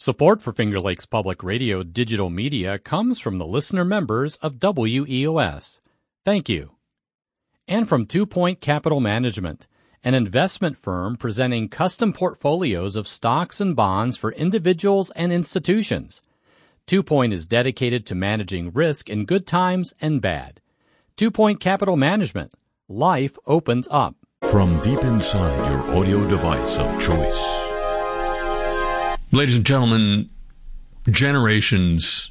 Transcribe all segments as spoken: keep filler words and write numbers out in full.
Support for Finger Lakes Public Radio digital media comes from the listener members of W E O S. Thank you. And from Two Point Capital Management, an investment firm presenting custom portfolios of stocks and bonds for individuals and institutions. Two Point is dedicated to managing risk in good times and bad. Two Point Capital Management. Life opens up. From deep inside your audio device of choice. Ladies and gentlemen, generations,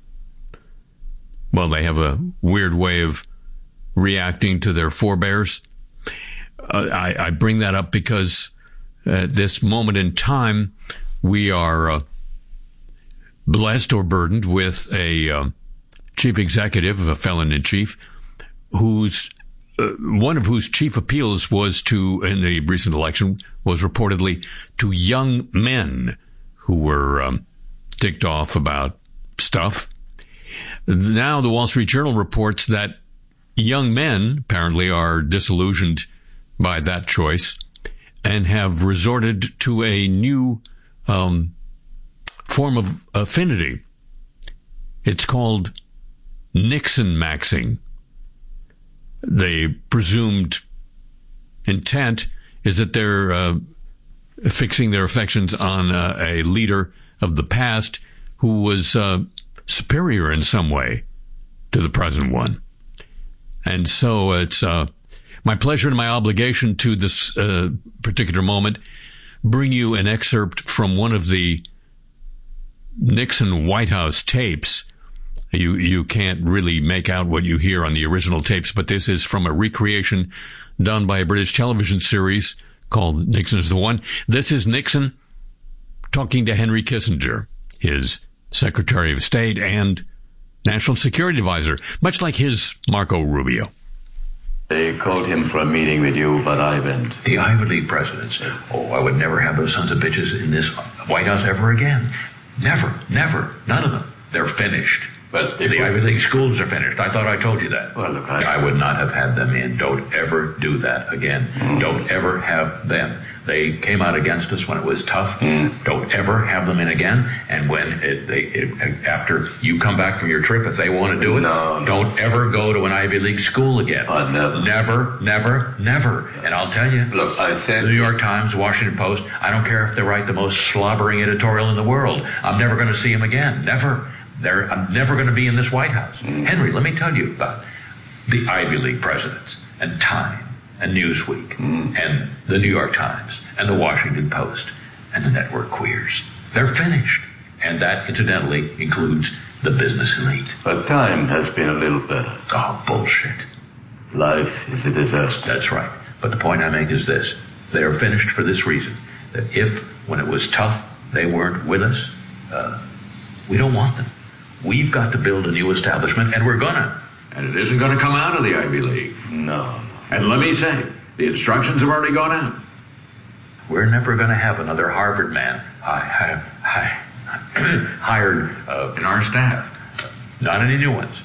well, they have a weird way of reacting to their forebears. Uh, I, I bring that up because at this moment in time, we are uh, blessed or burdened with a uh, chief executive, a felon-in-chief, who's uh, one of whose chief appeals was to, in the recent election, was reportedly to young men who were um, ticked off about stuff. Now the Wall Street Journal reports that young men apparently are disillusioned by that choice and have resorted to a new um, form of affinity. It's called Nixon-maxing. The presumed intent is that they're uh, fixing their affections on uh, a leader of the past who was uh, superior in some way to the present one. And so it's uh, my pleasure and my obligation to this uh, particular moment bring you an excerpt from one of the Nixon White House tapes. You you can't really make out what you hear on the original tapes, but this is from a recreation done by a British television series called Nixon is the One. This is Nixon talking to Henry Kissinger, his Secretary of State and National Security Advisor, much like his Marco Rubio. They called him for a meeting with you, but I went. The Ivy League presidents. Oh, I would never have those sons of bitches in this White House ever again. Never, never. None of them. They're finished. But the Ivy League schools are finished. I thought I told you that. Well, look, I... I would not have had them in. Don't ever do that again. Mm. Don't ever have them. They came out against us when it was tough. Mm. Don't ever have them in again. And when it, they, it, after you come back from your trip, if they want to do it, no, no. don't ever go to an Ivy League school again. I never. Never, never, never. And I'll tell you, look, I said... The New York Times, Washington Post, I don't care if they write the most slobbering editorial in the world. I'm never going to see them again. Never. They're, I'm never going to be in this White House. Mm. Henry, let me tell you about the Ivy League presidents and Time and Newsweek mm. and the New York Times and the Washington Post and the network queers. They're finished. And that, incidentally, includes the business elite. But Time has been a little better. Oh, bullshit. Life is a disaster. That's right. But the point I make is this. They are finished for this reason. That if, when it was tough, they weren't with us, uh, we don't want them. We've got to build a new establishment, and we're gonna. And it isn't gonna come out of the Ivy League. No. And let me say, the instructions have already gone out. We're never gonna have another Harvard man I, I, I, hired uh, in our staff. Not any new ones.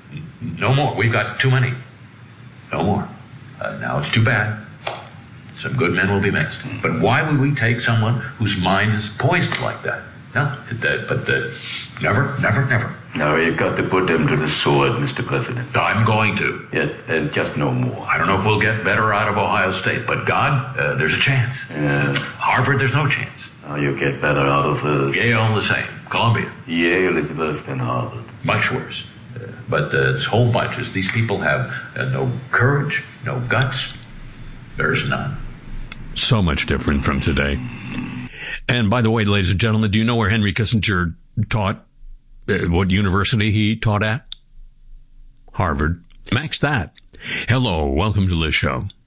No more. We've got too many. No more. Uh, now it's too bad. Some good men will be missed. But why would we take someone whose mind is poisoned like that? No, but the, never, never, never. No, you've got to put them to the sword, Mister President. I'm going to. Yes, and just no more. I don't know if we'll get better out of Ohio State, but God, uh, there's a chance. Yeah. Harvard, there's no chance. Oh, you get better out of uh, Yale, the same. Columbia. Yale is worse than Harvard. Much worse. Uh, but uh, this whole bunch is these people have uh, no courage, no guts. There's none. So much different from today. And by the way, ladies and gentlemen, do you know where Henry Kissinger taught? Uh, what university he taught at? Harvard. Max that. Hello, welcome to the show.